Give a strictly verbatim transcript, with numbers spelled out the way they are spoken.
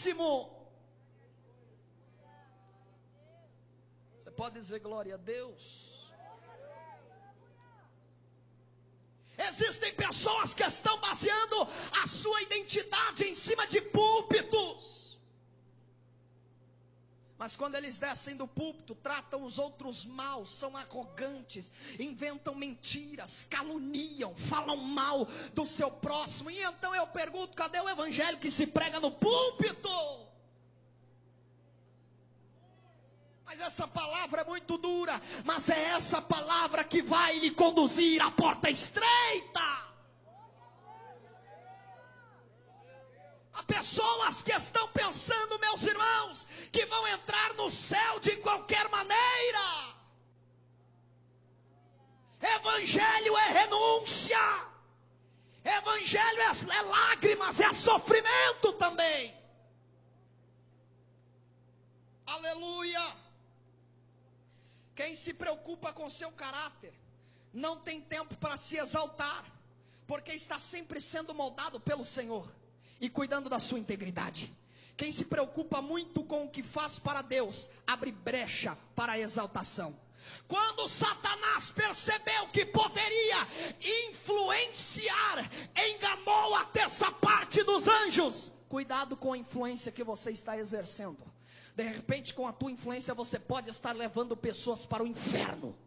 próximo. Você pode dizer glória a Deus? Existem pessoas que estão baseando a sua identidade em cima de púlpitos, mas quando eles descem do púlpito, tratam os outros mal, são arrogantes, inventam mentiras, caluniam, falam mal do seu próximo. E então eu pergunto, cadê o evangelho que se prega no púlpito? Mas essa palavra é muito dura, mas é essa palavra que vai lhe conduzir à porta estreita. Há pessoas que estão pensando, meus irmãos, que vão entrar no céu de qualquer maneira. Evangelho é renúncia, evangelho é, é lágrimas, é sofrimento também. Aleluia. Quem se preocupa com seu caráter não tem tempo para se exaltar, porque está sempre sendo moldado pelo Senhor e cuidando da sua integridade. Quem se preocupa muito com o que faz para Deus, abre brecha para a exaltação. Quando Satanás percebeu que poderia influenciar, enganou a terça parte dos anjos. Cuidado com a influência que você está exercendo. De repente, com a tua influência, você pode estar levando pessoas para o inferno.